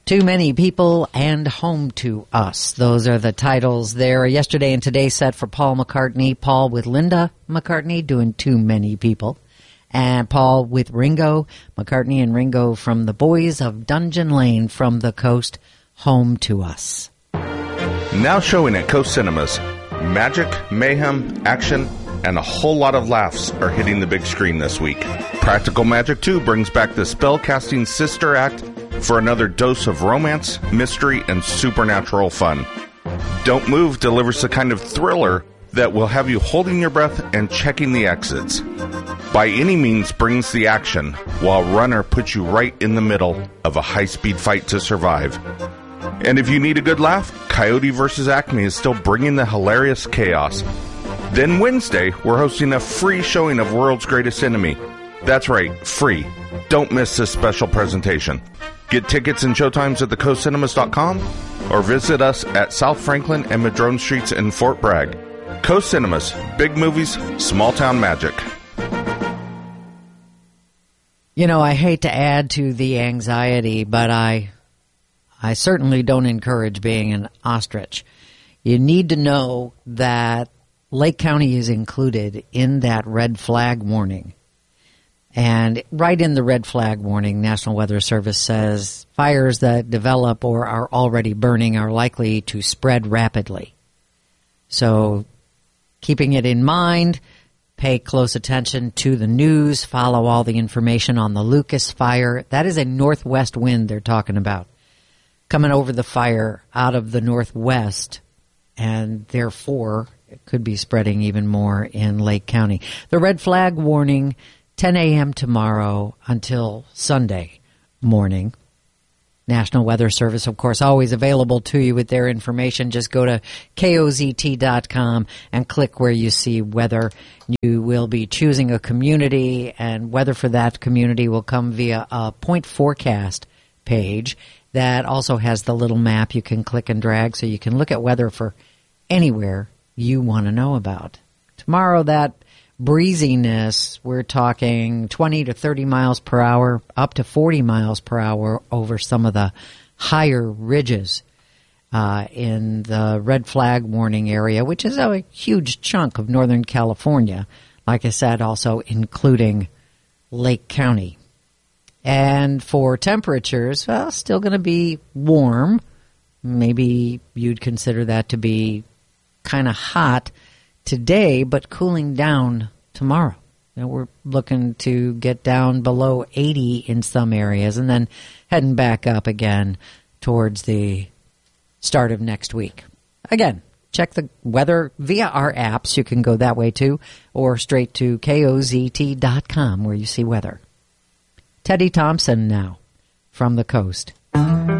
Too Many People and Home to Us. Those are the titles there. Yesterday and today set for Paul McCartney. Paul with Linda McCartney doing Too Many People. And Paul with Ringo. McCartney and Ringo from the Boys of Dungeon Lane from the Coast. Home to Us. Now showing at Coast Cinemas. Magic, mayhem, action, and a whole lot of laughs are hitting the big screen this week. Practical Magic 2 brings back the spell-casting sister act for another dose of romance, mystery, and supernatural fun. Don't Move delivers the kind of thriller that will have you holding your breath and checking the exits. By Any Means brings the action, while Runner puts you right in the middle of a high-speed fight to survive. And if you need a good laugh, Coyote vs. Acme is still bringing the hilarious chaos. Then Wednesday, we're hosting a free showing of World's Greatest Enemy. That's right, free. Don't miss this special presentation. Get tickets and showtimes at thecoastcinemas.com or visit us at South Franklin and Madrone Streets in Fort Bragg. Coast Cinemas, big movies, small town magic. You know, I hate to add to the anxiety, but I certainly don't encourage being an ostrich. You need to know that Lake County is included in that red flag warning. And right in the red flag warning, National Weather Service says fires that develop or are already burning are likely to spread rapidly. So keeping it in mind, pay close attention to the news, follow all the information on the Lucas fire. That is a northwest wind they're talking about, coming over the fire out of the northwest, and therefore it could be spreading even more in Lake County. The red flag warning, 10 a.m. tomorrow until Sunday morning. National Weather Service, of course, always available to you with their information. Just go to KOZT.com and click where you see weather. You will be choosing a community, and weather for that community will come via a point forecast page that also has the little map you can click and drag so you can look at weather for anywhere you want to know about. Tomorrow, that breeziness, we're talking 20 to 30 miles per hour, up to 40 miles per hour over some of the higher ridges in the red flag warning area, which is a huge chunk of Northern California. Like I said, also including Lake County. And for temperatures, well, still going to be warm. Maybe you'd consider that to be kind of hot today, but cooling down tomorrow. You know, we're looking to get down below 80 in some areas and then heading back up again towards the start of next week. Again, check the weather via our apps. You can go that way too, or straight to KOZT.com where you see weather. Teddy Thompson now from the coast.